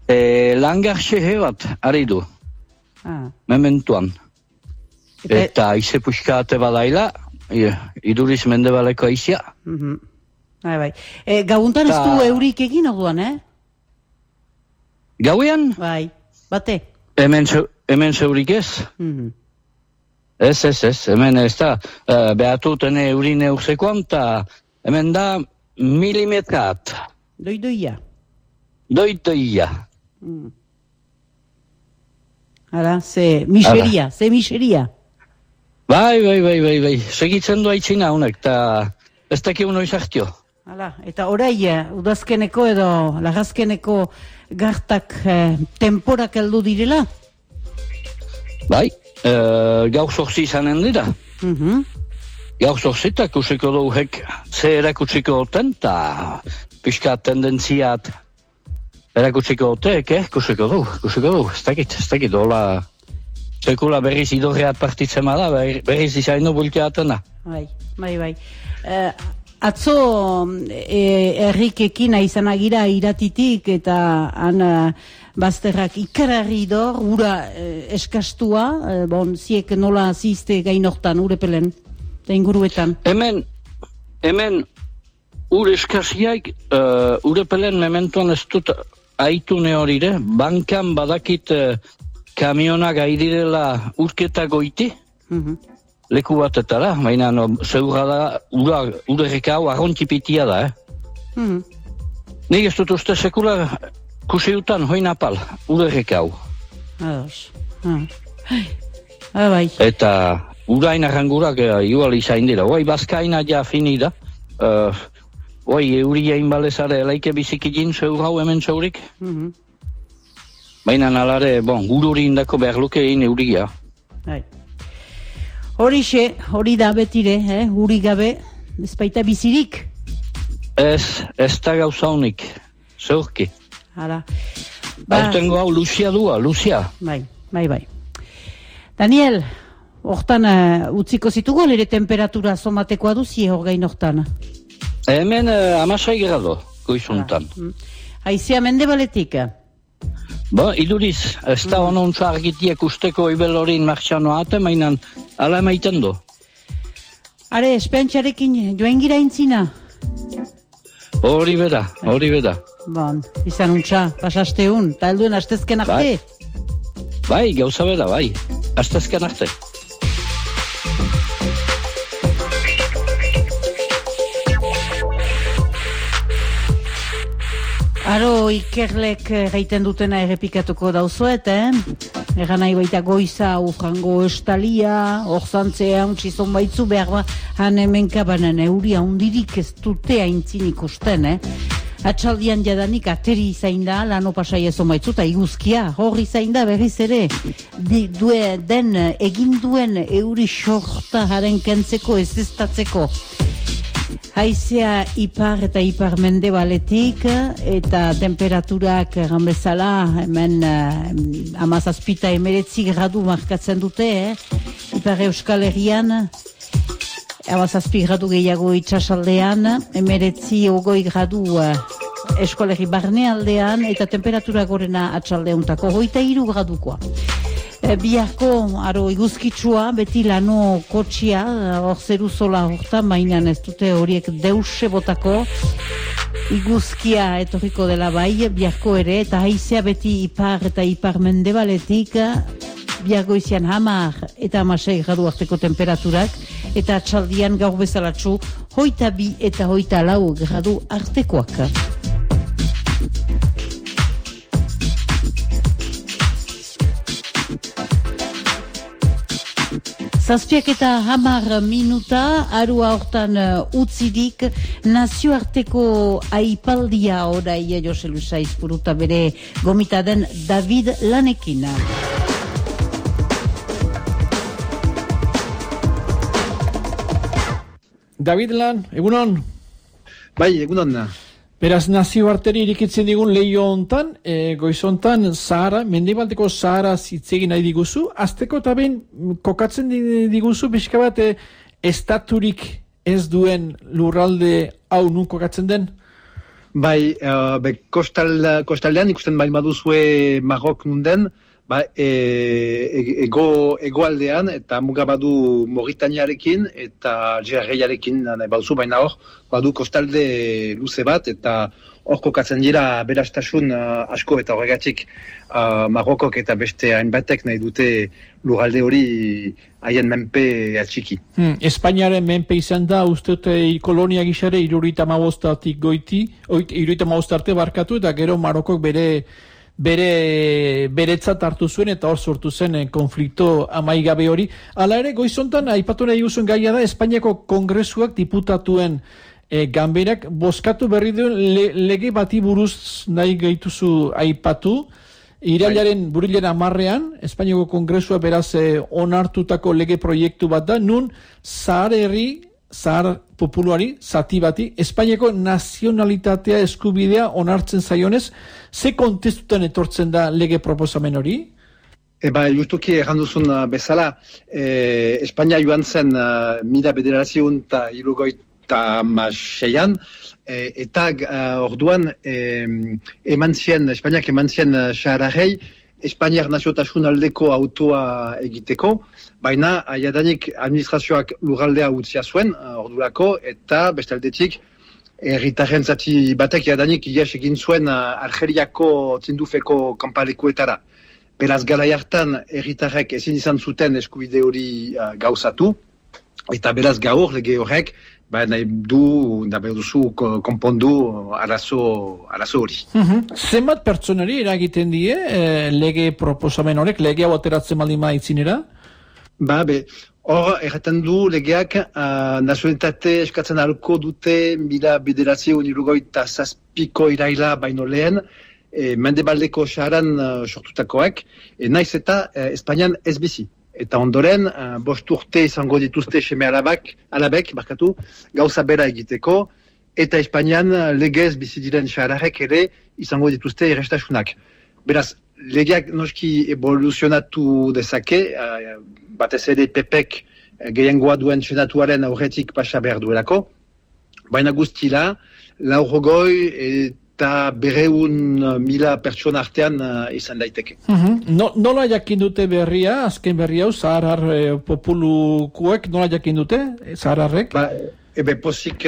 Langarxe bat, ari du. Mementuan. Eta aize puxkate badaila, iduriz mendebaleko aizia. Bai. Gauntan ez du eurik egin orduan, Gauean? Bai, bate. Hemen zeurik ez? Ez, hemen ez da. Behatuten eurin eurzekoan, eta hemen da milimetrat. Doidoia. Hala, ze miseria. Bai. Segitzen du aitzina honek, eta ez dakio noiz hartio. Hala, eta orai, udazkeneko edo lagazkeneko gartak temporak heldu direla? Bai, gaur zorzi izanen dira. Gaur zorzitak usiko duhek ze erakutsiko duten, eta pixka tendentziat erakutsiko dutek, kusiko du, ez dakit, hola, sekula berriz idorreat partitzen bada, berriz izaino bulteatena. Bai. Atzo errikekin izan agira iratitik eta han bazterrak ikararri dor, ura eskastua, ziek nola zizte gainortan, urepelen, eta inguruetan. Hemen ur eskasiak, urepelen mementuan ez dut aitune horire, bankan badakit kamionak aidirela urketa goiti, leku batetara, baina zeurra da, urerreka hau arrontipitia da, Nik ez dut uste sekula kusiutan hoin apal, urerreka hau. Bai. Eta urain arrangurak igual izain dira, bazkaina ja fini da, euria inbalezare laike bizikidin zeur hau hemen zeurik. Baina nalare, gururi indako behar luke egin euria. Hori da betire, uri gabe, ez baita bizirik? Ez da gauza honik, zeurki. Aurtengo hau Lucia. Bai. Daniel, hortan utziko zitugu, ere temperatura somatekoa duzi hor gain hortan? Hemen 16 grado, goizuntan. Haizea mendebaletik? Iduriz, ez da honontza argitiek usteko ibel horin martxanoa ate, mainan ala emaiten du. Are, espeantxarekin joan gira intzina? Hori beda. Izan untxa, pasasteun, eta helduen astezken arte? Bai, gauza beda, bai, astezken arte. Aro, ikerlek gaiten dutena errepikatuko dauzuet, Egan nahi baita goiza, ufrango estalia, orzantzea, untsizon baitzu behar han hemenka banan euria hundirik ez dute haintzin ikusten, Atxaldian jadanik ateri izain da, lano pasai ezon baitzu, eta iguzkia, horri izain da berriz ere, egin duen euri sorta haren kentzeko ezestatzeko. Haizea ipar eta ipar mendebaletik eta temperaturak egan bezala hemen 17 gradu markatzen dute, Ipar Euskal Herrian 17 gradu gehiago itxasaldean, 19 gradu Eskolerri barnealdean eta temperatura gorena atxaldeuntako 23 gradukoa. Biharko, iguzkitsua, beti lano kotxia, hor zeru zola hortan, baina ez dute horiek deuse botako, iguzkia etorriko dela bai, biharko ere, eta haizea beti ipar eta ipar mendebaletik, biharko izian 10 eta 16 gradu arteko temperaturak, eta atxaldian gaur bezalatxu, 22 eta 24 gradu artekoak. Zazpiak eta 10 minuta, arua hortan utzidik, nazioarteko aipaldia orai Jose Luis Aizpuruta bere gomita den David Lanekin. David Lan, egunon? Bai, egunon da. Beraz, nazioarteri irikitzen digun lehio hontan, goizontan Sahara, mendebaldeko Sahara zitzegin nahi diguzu, azteko eta behin kokatzen diguzu, pixka bat, estaturik ez duen lurralde hau nun kokatzen den? Bai, kostaldean ikusten bai baduzue Marok nunden, egoaldean eta muga badu Mauritaniarekin eta Algeriarekin nahi baduzu, baina hor badu kostalde luze bat eta hor kokatzen dira berastasun asko eta horregatik Marokok eta beste hainbatek nahi dute lurralde hori haien menpe atxiki. Espainiaren menpe izan da, uste dute kolonia gixare 75 goiti, 75 arte barkatu eta gero Marokok beretzat hartu zuen eta hor sortu zen konflikto amaigabe hori. Hala ere, goizontan, aipatu nahi guzuen gaia da, Espainiako kongresuak diputatuen ganberak bozkatu berri duen lege bati buruz nahi gaituzu aipatu. Irailaren burilaren 10ean, Espainiako kongresua beraz onartutako lege proiektu bat da, nun Zahar populuari, zati bati, Espainiako nazionalitatea eskubidea onartzen zaionez, ze kontestutan etortzen da lege proposamen hori? Justuki erranduzun bezala, Espainia joan zen 1976an, eta orduan Espainiak eman zien Sahararrei Espainiar naziotasun aldeko autoa egiteko, baina jadanik administrazioak lurraldea utzia zuen ordurako, eta bestaldetik herritarren zati batek jadanik ies egin zuen Algeriako Tindufeko kanpalekuetara. Beraz garai hartan herritarrek ezin izan zuten eskubide hori gauzatu, eta beraz gaur lege horrek nahi duzu konpondu arazo hori. Zenbat pertsonari eragiten die lege proposamen horrek, lege hau ateratzen baldin maitzinera? Hor, erraten du legeak nazionalitate eskatzen ahalko dute 1997ko iraila baino lehen, Mendebaldeko Saharan sortutakoak, naiz eta Espainian ez bizi. Eta ondoren, 5 urte izango dituzte seme alabek, gauza bera egiteko, eta Espainian legez bizi diren Sahararrek ere izango dituzte errestasunak. Beraz, legeak noski evoluzionatu dezake, batez ere PPek gehiengoa duen senatuaren aurretik pasa behar duelako, baina guztila, 80 eta 100.000 pertsona artean izan daiteke. Nola jakin dute berria, azken berria hau, Zahar populukuek, nola jakin dute, Zahararrek? Posik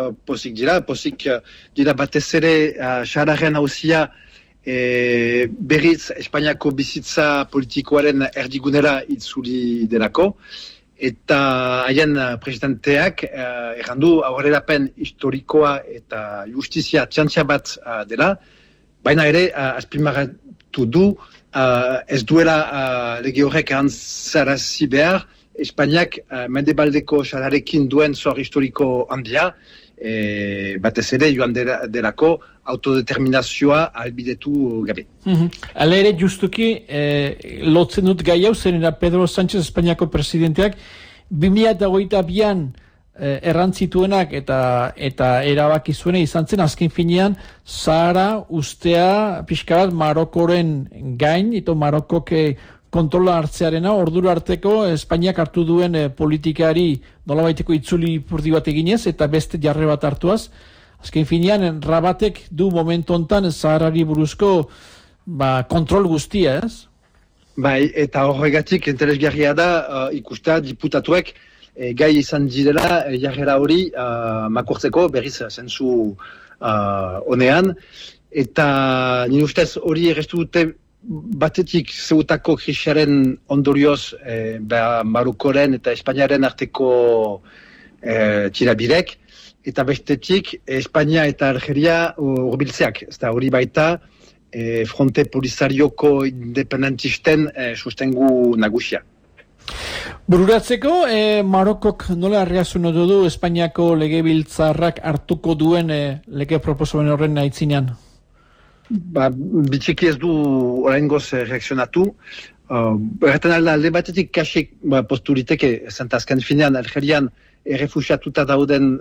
dira batez ere Sahararen hauzia berriz Espainiako bizitza politikoaren erdigunera itzuli delako, eta haien presidenteak errandu aurrerapen historikoa eta justizia txantxa bat dela, baina ere azpimarratu du ez duela lege horrek antzarazi behar Espainiak Mendebaldeko Sahararekin duen zor historiko handia, batez ere joan delako autodeterminazioa ahalbidetu gabe. Hala ere justuki lotzen dut gai hau, zenera Pedro Sánchez Espainiako presidenteak 2022an errantzituenak eta erabaki zuena izan zen azken finean Zahara ustea pixka bat Marokoren gain, eta Marokok kontrola hartzearena, ordura arteko Espainiak hartu duen politikari nolabaiteko itzuli purdi bat eginez eta beste jarre bat hartuaz. Azken finean, Rabatek du momentu hontan Zaharari buruzko kontrol guztia, ez? Eta horregatik interesgarria da ikustea diputatuek gai izan direla jarrera hori makurtzeko berriz zentzu honean, eta nire ustez hori errestu dute batetik zeutako krisiaren ondorioz Marokoren eta Espainiaren arteko txirabirek, eta bestetik Espainia eta Algeria urbiltzeak. Eta hori baita fronte polizarioko independentisten sustengu nagusia. Bururatzeko, Marokok nola reazioa du Espainiako legebiltzarrak hartuko duen lege proposamen horren aitzinean? Bitxiki ez du oraingoz reakzionatu. Erretan alde batetik kasik posturiteke, zentazken finean Algerian errefusiatuta dauden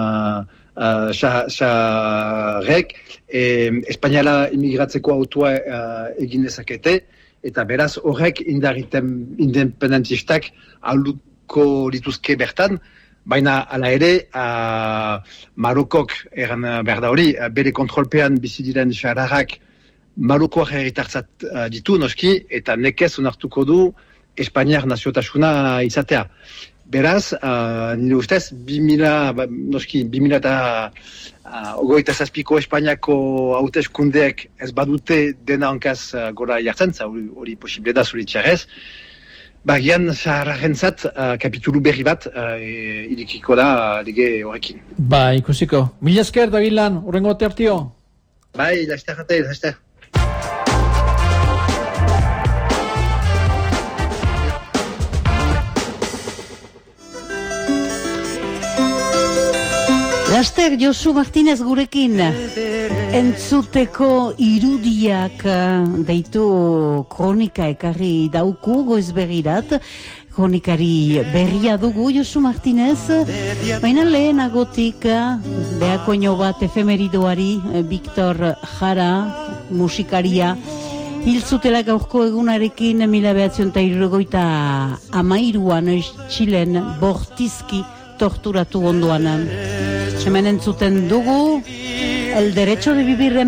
Saharrek Espainiara imigratzeko autoa egin dezakete, eta beraz horrek independentistak aluko lituzke bertan, Baina, ala ere, Marokok, eran behar da hori, bere kontrolpean bizi diren xararrak Marokoak herritartzat ditu, noski, eta nekez onartuko du Espainiar naziotasuna izatea. Beraz, nire ustez, 2027ko Espainiako hauteskundeek ez badute dena hankaz gora jartzen, hori posible da zuritxarrez, bagian zaharrentzat kapitulu berri bat irikiko da lege horrekin. Ba, ikusiko. Mila esker, David Lan, urrengo tertio. Bai, laster. Laster, Josu Martinez gurekin entzuteko irudiak deitu kronika ekarri dauku goizbegirat. Kronikari berria dugu Josu Martinez, baina lehenagotik behakoino bat efemeridoari Victor Jara, musikaria, hil zutela gaurko egunarekin 1973an Txilen bortizki torturatu ondoan. Hemen entzuten dugu El derecho de vivir en